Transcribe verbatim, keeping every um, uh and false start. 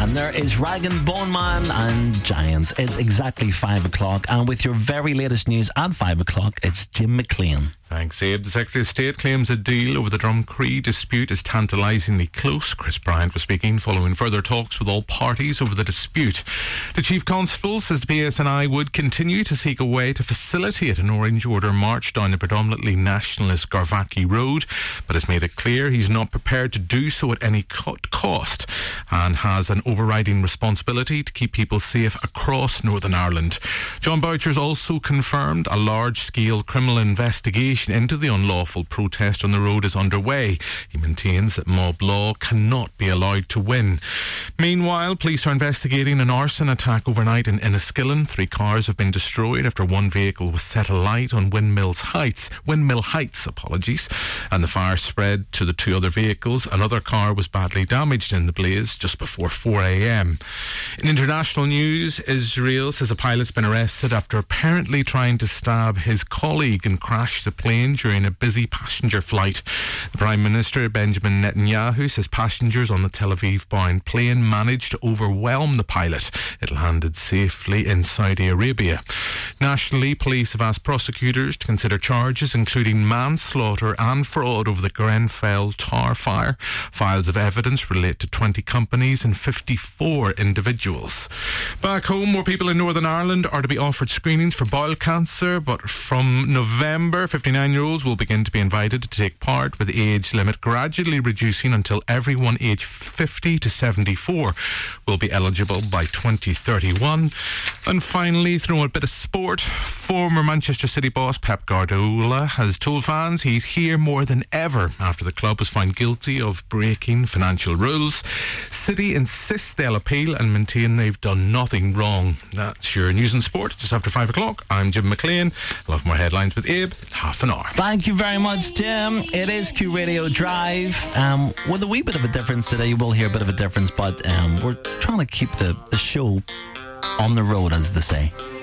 And there is Rag and Bone Man and Giants. It's exactly five o'clock. And with your very latest news at five o'clock, it's Jim McLean. Thanks, Abe. The Secretary of State claims a deal over the Drumcree dispute is tantalisingly close. Chris Bryant was speaking following further talks with all parties over the dispute. The Chief Constable says the P S N I would continue to seek a way to facilitate an Orange Order march down the predominantly nationalist Garvaki Road, but has made it clear he's not prepared to do so at any cost and has an overriding responsibility to keep people safe across Northern Ireland. John Boucher's also confirmed a large-scale criminal investigation into the unlawful protest on the road is underway. He maintains that mob law cannot be allowed to win. Meanwhile, police are investigating an arson attack overnight in Enniskillen. Three cars have been destroyed after one vehicle was set alight on Windmills Heights, Windmill Heights, apologies, and the fire spread to the two other vehicles. Another car was badly damaged in the blaze just before four a.m. In international news, Israel says a pilot's been arrested after apparently trying to stab his colleague and crash the plane during a busy passenger flight. The Prime Minister, Benjamin Netanyahu, says passengers on the Tel Aviv-bound plane managed to overwhelm the pilot. It landed safely in Saudi Arabia. Nationally, police have asked prosecutors to consider charges including manslaughter and fraud over the Grenfell Tower fire. Files of evidence relate to twenty companies and fifty-four individuals. Back home, more people in Northern Ireland are to be offered screenings for bowel cancer, but from November, fifty-nine-year-olds will begin to be invited to take part, with the age limit gradually reducing until everyone aged fifty to seventy-four will be eligible by twenty thirty-one. And finally, through a bit of sport, former Manchester City boss Pep Guardiola has told fans he's here more than ever after the club was found guilty of breaking financial rules. City insists they'll appeal and maintain they've done nothing wrong. That's your news and sport just after five o'clock. I'm Jim McLean. I'll have more headlines with Abe in half an hour. Thank you very much, Jim. It is Q Radio Drive. Um, with a wee bit of a difference today, you will hear a bit of a difference, but um, we're trying to keep the, the show on the road, as they say.